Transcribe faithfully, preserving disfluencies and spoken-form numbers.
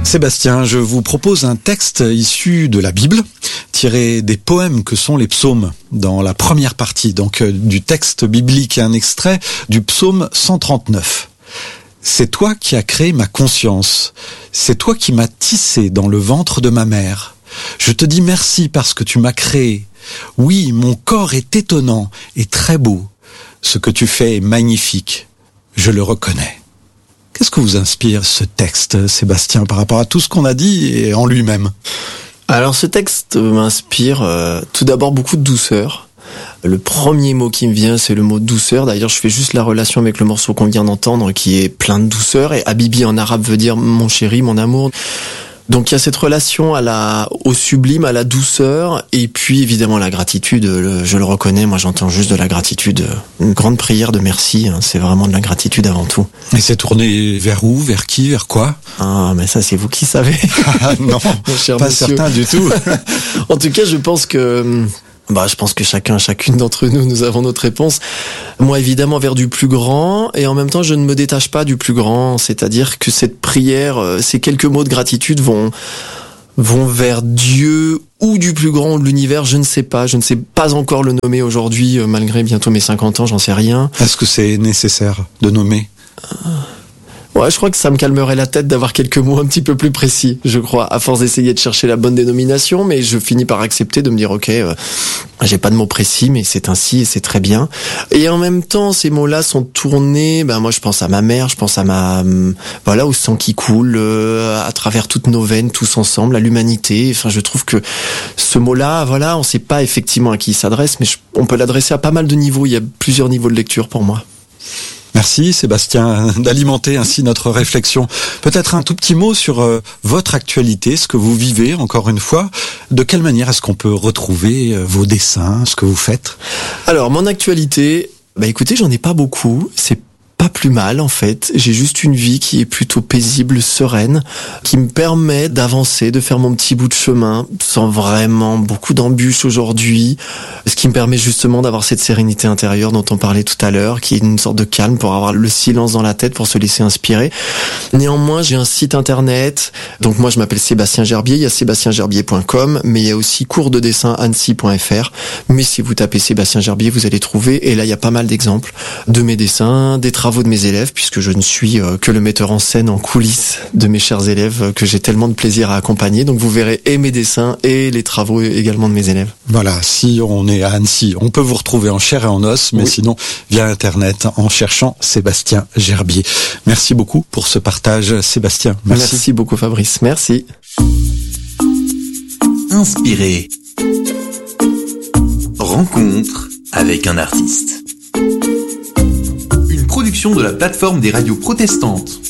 Sébastien, je vous propose un texte issu de la Bible, tiré des poèmes que sont les psaumes, dans la première partie donc du texte biblique, un extrait du psaume cent trente-neuf. C'est toi qui as créé ma conscience, c'est toi qui m'as tissé dans le ventre de ma mère. Je te dis merci parce que tu m'as créé. Oui, mon corps est étonnant et très beau. Ce que tu fais est magnifique, je le reconnais. Qu'est-ce que vous inspire ce texte, Sébastien, par rapport à tout ce qu'on a dit et en lui-même ? Alors ce texte m'inspire euh, tout d'abord beaucoup de douceur. Le premier mot qui me vient, c'est le mot douceur. D'ailleurs, je fais juste la relation avec le morceau qu'on vient d'entendre, qui est plein de douceur. Et Habibi en arabe veut dire mon chéri, mon amour. Donc il y a cette relation à la, au sublime, à la douceur, et puis évidemment la gratitude. Le, je le reconnais, moi j'entends juste de la gratitude, une grande prière de merci. Hein, c'est vraiment de la gratitude avant tout. Et c'est tourné vers où, vers qui, vers quoi ? Ah, mais ça c'est vous qui savez. Ah, non, mon cher pas monsieur. certain du tout. En tout cas, je pense que. Bah, je pense que chacun, chacune d'entre nous, nous avons notre réponse. Moi, évidemment, vers du plus grand, et en même temps, je ne me détache pas du plus grand. C'est-à-dire que cette prière, ces quelques mots de gratitude vont, vont vers Dieu ou du plus grand de l'univers. Je ne sais pas. Je ne sais pas encore le nommer aujourd'hui, malgré bientôt mes cinquante ans, j'en sais rien. Est-ce que c'est nécessaire de nommer ? Ouais, je crois que ça me calmerait la tête d'avoir quelques mots un petit peu plus précis, je crois, à force d'essayer de chercher la bonne dénomination, mais je finis par accepter de me dire, ok, euh, j'ai pas de mots précis, mais c'est ainsi et c'est très bien. Et en même temps, ces mots-là sont tournés, ben moi je pense à ma mère, je pense à ma, euh, voilà, au sang qui coule, euh, à travers toutes nos veines, tous ensemble, à l'humanité. Enfin, je trouve que ce mot-là, voilà, on sait pas effectivement à qui il s'adresse, mais je, on peut l'adresser à pas mal de niveaux. Il y a plusieurs niveaux de lecture pour moi. Merci Sébastien d'alimenter ainsi notre réflexion. Peut-être un tout petit mot sur euh, votre actualité, ce que vous vivez encore une fois. De quelle manière est-ce qu'on peut retrouver euh, vos dessins, ce que vous faites ? Alors mon actualité, bah écoutez, j'en ai pas beaucoup, c'est pas plus mal en fait. J'ai juste une vie qui est plutôt paisible, sereine, qui me permet d'avancer, de faire mon petit bout de chemin sans vraiment beaucoup d'embûches aujourd'hui. Ce qui me permet justement d'avoir cette sérénité intérieure dont on parlait tout à l'heure, qui est une sorte de calme pour avoir le silence dans la tête, pour se laisser inspirer. Néanmoins, j'ai un site internet. Donc moi, je m'appelle Sébastien Gerbier. Il y a sébastien gerbier point com, mais il y a aussi cours de dessin annecy point f r. Mais si vous tapez Sébastien Gerbier, vous allez trouver. Et là, il y a pas mal d'exemples de mes dessins, des travaux de mes élèves, puisque je ne suis que le metteur en scène en coulisses de mes chers élèves que j'ai tellement de plaisir à accompagner. Donc vous verrez et mes dessins et les travaux également de mes élèves. Voilà, si on est à Annecy, on peut vous retrouver en chair et en os, mais oui. Sinon via Internet en cherchant Sébastien Gerbier. Merci beaucoup pour ce partage, Sébastien. Merci, Merci beaucoup Fabrice, merci. Inspiré. Rencontre avec un artiste. Une production de la plateforme des radios protestantes.